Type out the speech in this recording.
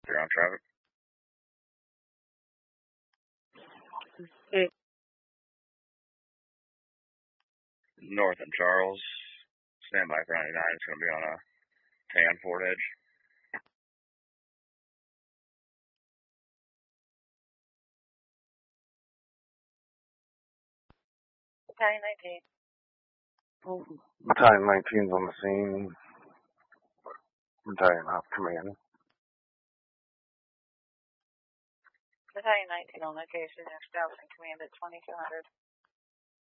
You're on traffic. North and Charles. Stand by for 99. It's going to be on a tan Ford Edge. Battalion 19. Battalion 19's on the scene. Battalion off command. Battalion 19 on location. Establishing command at 2200.